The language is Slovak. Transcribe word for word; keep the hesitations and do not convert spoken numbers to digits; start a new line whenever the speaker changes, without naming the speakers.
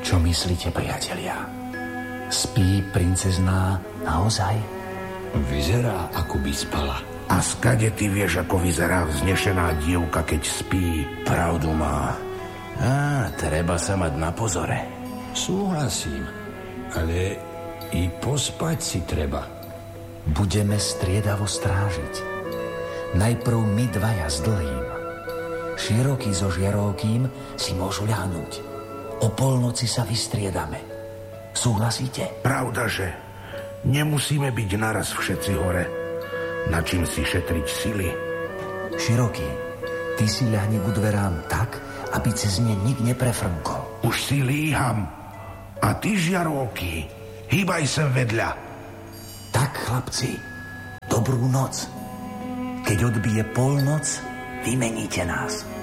Čo myslíte, priatelia? Spí princezná naozaj?
Vyzerá, ako by spala.
A skade ty vieš, ako vyzerá vznešená dievka, keď spí?
Pravdu má. Á, treba sa mať na pozore.
Súhlasím, ale i pospať si treba.
Budeme striedavo strážiť. Najprv my dvaja s Dlhým. Široký so Žiarovkým si môžu ľahnúť. O polnoci sa vystriedame. Súhlasíte?
Pravda, že nemusíme byť naraz všetci hore. Na čím si šetriť sily?
Široký, ty si ľahni ku dverám tak, aby cez ne nik neprefrnkol.
Už si líham. A ty, Žiarovký, hýbaj sem vedľa.
Tak, chlapci, dobrú noc. Keď odbije polnoc, vymeníte nás.